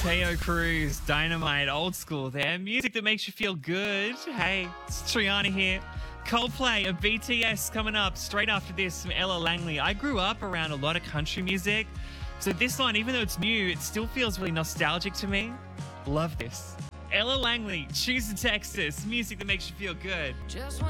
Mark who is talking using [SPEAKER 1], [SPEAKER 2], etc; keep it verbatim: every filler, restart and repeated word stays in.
[SPEAKER 1] Teo Cruz, Dynamite, old school there. Music that makes you feel good. Hey, it's Triana here. Coldplay and B T S coming up straight after this from Ella Langley. I grew up around a lot of country music, so this one, even though it's new, it still feels really nostalgic to me. Love this. Ella Langley, Choose Texas, music that makes you feel good.
[SPEAKER 2] Just